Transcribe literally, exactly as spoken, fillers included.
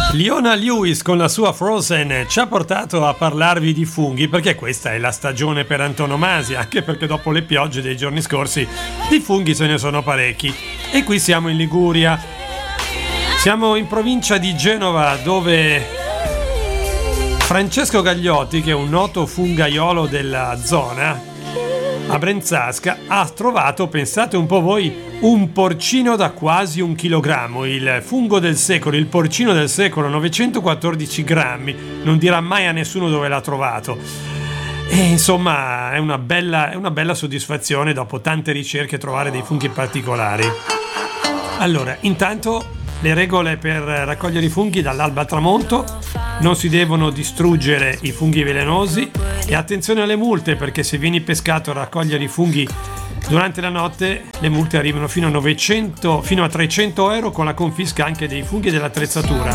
Leona Lewis con la sua Frozen ci ha portato a parlarvi di funghi, perché questa è la stagione per antonomasia, anche perché dopo le piogge dei giorni scorsi di funghi ce ne sono parecchi. E qui siamo in Liguria, siamo in provincia di Genova, dove Francesco Gagliotti, che è un noto fungaiolo della zona, a Brenzasca, ha trovato, pensate un po' voi, un porcino da quasi un chilogrammo, il fungo del secolo, il porcino del secolo, novecentoquattordici grammi, non dirà mai a nessuno dove l'ha trovato. E insomma è una bella, è una bella soddisfazione dopo tante ricerche trovare dei funghi particolari. Allora, intanto le regole per raccogliere i funghi dall'alba al tramonto: non si devono distruggere i funghi velenosi, e attenzione alle multe, perché se vieni pescato a raccogliere i funghi durante la notte le multe arrivano fino a novecento, fino a trecento euro, con la confisca anche dei funghi e dell'attrezzatura.